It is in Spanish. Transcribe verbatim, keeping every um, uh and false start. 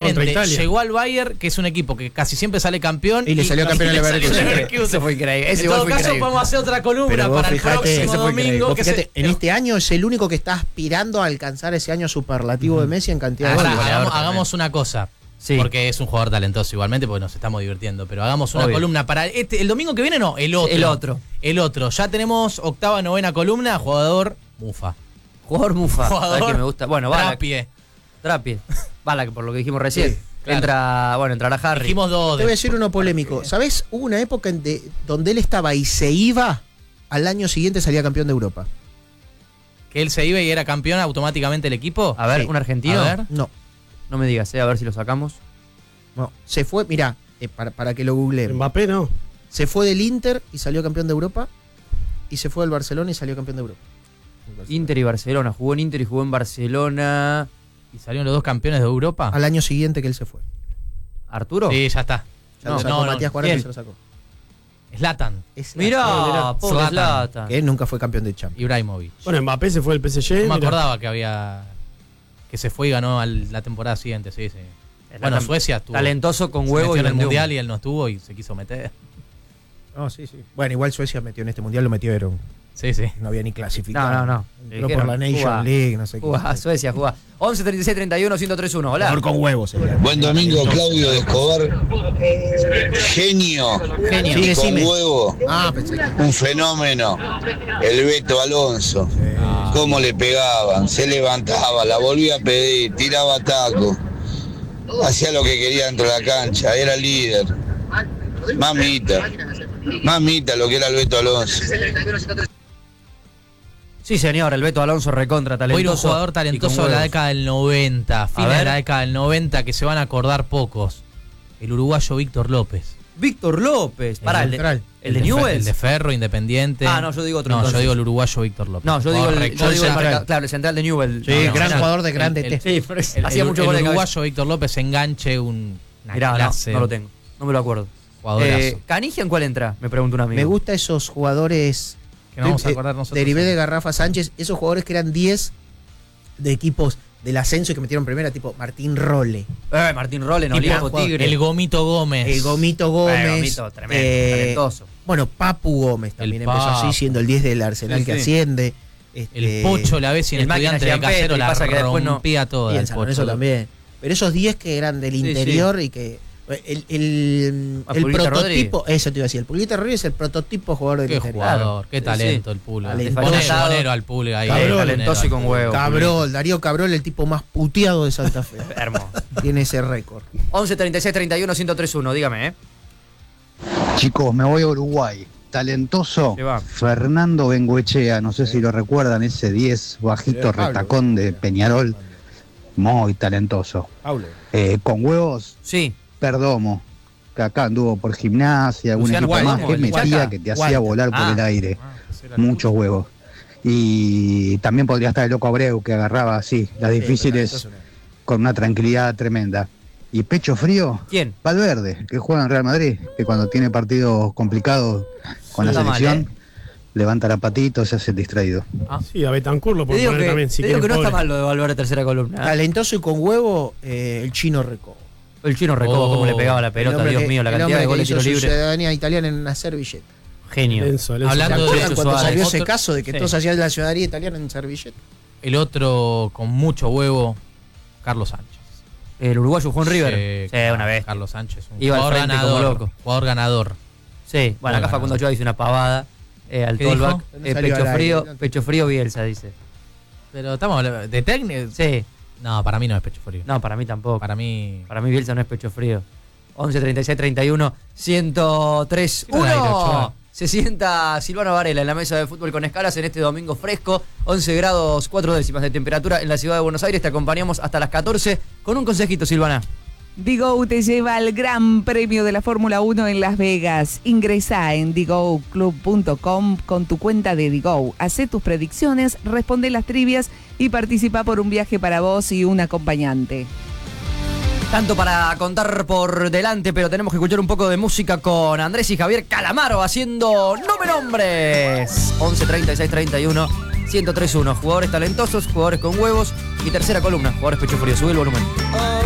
Exactamente, llegó al Bayern, que es un equipo que casi siempre sale campeón. Y le salió campeón al Leverkusen. Eso fue increíble. En todo caso, podemos hacer otra columna para el próximo domingo. Que fíjate, se... En este año es el único que está aspirando a alcanzar ese año superlativo uh-huh. de Messi en cantidad Ahora, de goles. Hagamos, hagamos una cosa. Sí. Porque es un jugador talentoso igualmente, porque nos estamos divirtiendo. Pero hagamos una Obvio. columna para este, el domingo que viene, no, el otro. El otro. El otro. Ya tenemos octava, novena columna, jugador Mufa. Jugador Mufa. Jugador que me gusta. Bueno, Balak. Trapie. Trapie. Balak, por lo que dijimos recién. Sí, claro. Entra, bueno, entrará Harry. Dijimos dos. Te voy a decir uno polémico. ¿Sabés? Hubo una época en de, donde él estaba y se iba, al año siguiente salía campeón de Europa. ¿Que él se iba y era campeón automáticamente el equipo? A ver, sí. ¿un argentino? A ver. No. No me digas, eh, a ver si lo sacamos. No, se fue, mirá, eh, para, para que lo googleen. Mbappé no. Se fue del Inter y salió campeón de Europa. Y se fue del Barcelona y salió campeón de Europa. Inter y Barcelona. Jugó en Inter y jugó en Barcelona. ¿Y salieron los dos campeones de Europa? Al año siguiente que él se fue. ¿Arturo? Sí, ya está. Ya no, lo sacó no, Matías cuarenta y se lo sacó. Zlatan. Mirá, pobre Zlatan. Que él nunca fue campeón de Champions. Ibrahimovic. Bueno, Mbappé se fue del P S G. No me acordaba que había... Que se fue y ganó al, la temporada siguiente, sí, sí. Bueno, Zlatan, Suecia estuvo... Talentoso con huevo y en el Mundial y él no estuvo y se quiso meter. No, sí, sí. Bueno, igual Suecia metió en este Mundial, lo metieron. Sí, sí. No había ni clasificado. No, no, no. Entró por la Nation jugá, League, no sé qué. Jugá, Suecia, jugá. once, treinta y seis, treinta y uno, ciento tres uno. Hola. Mejor con huevos. Sería. Buen domingo, Claudio de Escobar. Genio. Genio. Y Sí, con decime. huevo. Ah, pensé que... Un fenómeno. El Beto Alonso. Sí. Cómo le pegaban. Se levantaba, la volvía a pedir, tiraba taco. Hacía lo que quería dentro de la cancha. Era líder. Mamita. Mamita lo que era el Beto Alonso. Sí, señor, el Beto Alonso recontra talentoso. Hoy un jugador talentoso de la década del noventa, fines de la década del noventa, que se van a acordar pocos. El uruguayo Víctor López. Víctor López. Pará, el, el, de, el, el de de Newell's. El de Ferro, Independiente. Ah, no, yo digo otro. No, entonces. yo digo el uruguayo Víctor López. No, yo digo oh, el, yo digo el marca, claro, el central de Newell's. Sí, no, no, gran no, jugador de grande el, el, T. Sí, pero el, hacía el, mucho el gol de uruguayo Víctor López enganche un, una Mirá, clase. No, no lo tengo. No me lo acuerdo. Jugadorazo. Eh, ¿Canigia en cuál entra? Me pregunta un amigo. Me gusta esos jugadores que no vamos a acordar nosotros. Derivé de Garrafa Sánchez, esos jugadores que eran diez de equipos del ascenso y que metieron primera, tipo Martín Rolle. Eh, Martín Rolle, en Olimpo Tigre. El Gomito Gómez. El Gomito Gómez. Eh, Gomito, tremendo, eh, talentoso. Bueno, Papu Gómez también el empezó Papu. así, siendo el diez del Arsenal Sí, que sí. asciende. Este, El Pocho la vez y en el Estudiante de Máquina Casero Giampetti, la pasa que después no- rompía toda. y en el San Pocho. Lorenzo también. Pero esos diez que eran del Sí, interior y que... El, el, Ah, el Pulguita prototipo, Rodríguez. eso te iba a decir, el Pulguita Rodríguez es el prototipo jugador del Qué interior. jugador, qué Sí, talento sí. el Pulga. Talento. Ponelo, Faltado. ponelo al Pulga ahí. Cabrón, ponelo talentoso al y con Pulga. huevo. Cabrol, Darío Cabrol, el tipo más puteado de Santa Fe. Hermoso. Tiene ese récord. once, treinta y seis, treinta y uno, ciento tres uno. Dígame, ¿eh? Chicos, me voy a Uruguay. Talentoso ¿Qué va? Fernando Bengoechea, no sé si lo recuerdan, ese diez bajito Sí, Pablo. retacón de Peñarol. Muy talentoso. Pablo. Eh, con huevos, Sí. Perdomo, que acá anduvo por gimnasia, algún Luciano equipo más Perdomo, que el metía, Chaca. que te Walter. hacía volar por Ah. el aire. Ah, ese era el Muchos Pulga. huevos. Y también podría estar el Loco Abreu, que agarraba así, las difíciles con una tranquilidad tremenda. Y pecho frío, ¿Quién? Valverde, que juega en Real Madrid, que cuando tiene partidos complicados con No la está mal, selección, ¿eh? levanta la patita, se hace el distraído. Sí, a Betancourt lo Te pueden digo poner que, también. Si te digo que quieren, no está pobre. mal lo de Valverde tercera columna. ¿eh? Talentoso y con huevo, eh, el Chino Recobo. El chino Recobo, Oh. cómo le pegaba la El pelota, hombre Dios que- mío, la el cantidad hombre de que goles hizo tiro su libre. ciudadanía italiana en una servilleta. Genio. Lenzo, Lenzo. Hablando ¿Se de acuerdan Lucho cuando Suárez? salió ese Otro- caso de que Sí. todos hacían la ciudadanía italiana en servilleta? El otro con mucho huevo, Carlos Sánchez. El uruguayo jugó en River. Sí, Sí, una vez. Carlos Sánchez, un Iba al jugador frente como ganador. loco. Jugador ganador. Sí, bueno, acá Bueno, Facundo no. Ochoa dice una pavada eh, al ¿Qué Tolbach. dijo? No Eh, salió pecho al aire, frío, no te- pecho frío Bielsa, dice. Pero estamos hablando de técnico. Sí, No, para mí no es pecho frío. no, para mí tampoco. Para mí. Para mí Bielsa no es pecho frío. once, treinta y seis, treinta y uno, ciento tres, Sí, aire, uno. Ochoa. Se sienta Silvano Varela en la mesa de fútbol con escalas en este domingo fresco. once grados cuatro décimas de temperatura en la ciudad de Buenos Aires. Te acompañamos hasta las catorce con un consejito, Silvana. Digo te lleva al Gran Premio de la Fórmula uno en Las Vegas. Ingresá en digo club punto com con tu cuenta de Digo. Hacé tus predicciones, responde las trivias y participa por un viaje para vos y un acompañante. Tanto para contar por delante, pero tenemos que escuchar un poco de música con Andrés y Javier Calamaro haciendo No me nombres. once, treinta y seis, treinta y uno, ciento tres uno. Jugadores talentosos, jugadores con huevos y tercera columna, jugadores pecho frío. Sube el volumen.